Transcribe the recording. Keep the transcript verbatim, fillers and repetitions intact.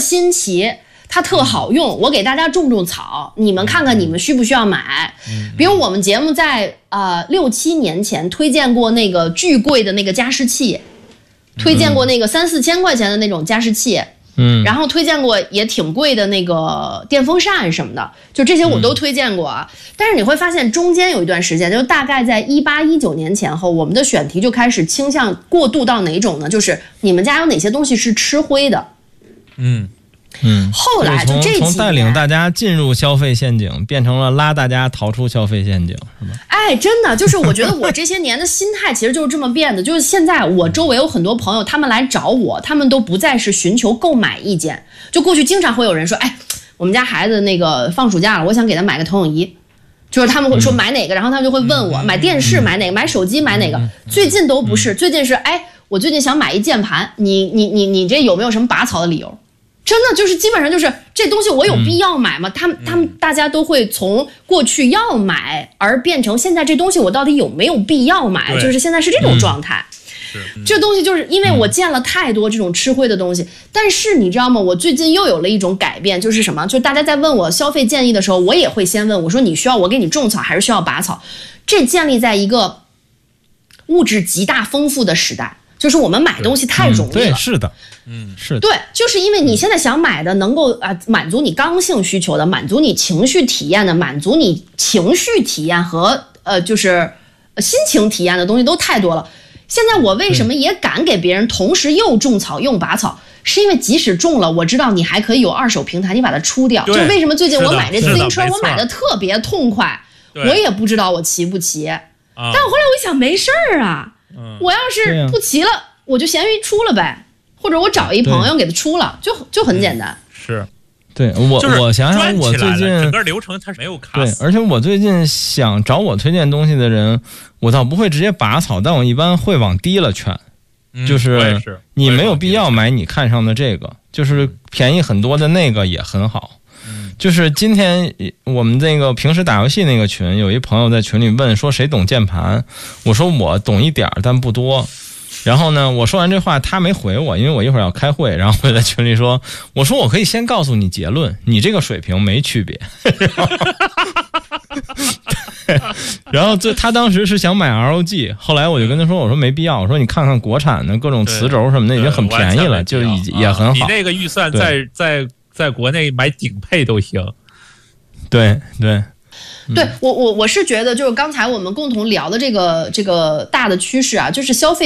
新奇，它特好用，我给大家种种草，你们看看你们需不需要买。比如我们节目在呃六七年前推荐过那个巨贵的那个加湿器，推荐过那个三四千块钱的那种加湿器。嗯，然后推荐过也挺贵的那个电风扇什么的，就这些我都推荐过啊。嗯、但是你会发现中间有一段时间，就大概在一八一九年前后，我们的选题就开始倾向过渡到哪种呢？就是你们家有哪些东西是吃灰的？ 嗯。 嗯， 后来就这几年从带领大家进入消费陷阱，变成了拉大家逃出消费陷阱，是吧？ 哎，真的就是我觉得我这些年的心态其实就是这么变的。就是现在我周围有很多朋友，他们来找我，他们都不再是寻求购买意见。就过去经常会有人说，哎，我们家孩子那个放暑假了，我想给他买个投影仪。就是他们会说买哪个，然后他们就会问我、嗯、买电视买哪个，买手机买哪个。嗯、最近都不是，最近是哎，我最近想买一键盘，你你你你这有没有什么拔草的理由？真的就是基本上就是这东西我有必要买吗？他们他们大家都会从过去要买而变成现在这东西我到底有没有必要买？就是现在是这种状态。嗯、这东西就是因为我见了太多这种吃灰的东西，但是你知道吗？我最近又有了一种改变，就是什么？就大家在问我消费建议的时候，我也会先问我说：你需要我给你种草还是需要拔草？这建立在一个物质极大丰富的时代。就是我们买东西太容易了，嗯、 对，是的，嗯，是的， 对，就是因为你现在想买的，能够啊、呃、满足你刚性需求的，满足你情绪体验的，满足你情绪体验和呃就是心情体验的东西都太多了。现在我为什么也敢给别人同时又种草又拔草？是因为即使种了，我知道你还可以有二手平台，你把它出掉。就为什么最近我买这自行车，我买的特别痛快，我也不知道我骑不骑，啊、但我后来我一想，没事儿啊。我要是不骑了，我就闲鱼出了呗，或者我找一朋友给他出了，就就很简单。 是， 对我、 就是、 我想想，我最近整个流程它是没有卡死。 对，而且我最近想找我推荐东西的人，我倒不会直接拔草，但我一般会往低了劝， 嗯、 就是你没有必要买你看上的这个，就是便宜很多的那个也很好。就是今天我们那个平时打游戏那个群，有一朋友在群里问说谁懂键盘，我说我懂一点但不多。然后呢，我说完这话他没回我，因为我一会儿要开会，然后我在群里说，我说我可以先告诉你结论，你这个水平没区别。然后这他当时是想买 R O G， 后来我就跟他说，我说没必要，我说你看看国产的各种磁轴什么的已经很便宜了，就已也很好。 你那个预算在在在国内买顶配都行。 对对。 对我我我是觉得，就是刚才我们共同聊的这个这个大的趋势啊，就是消费